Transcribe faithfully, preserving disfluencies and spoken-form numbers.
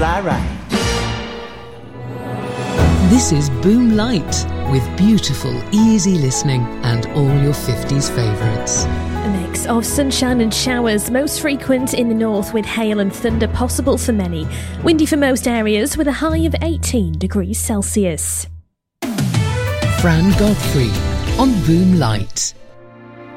fly right. This is Boom Light, with beautiful, easy listening and all your fifties favourites. A mix of sunshine and showers, most frequent in the north with hail and thunder possible for many. Windy for most areas with a high of eighteen degrees Celsius. Fran Godfrey on Boom Light.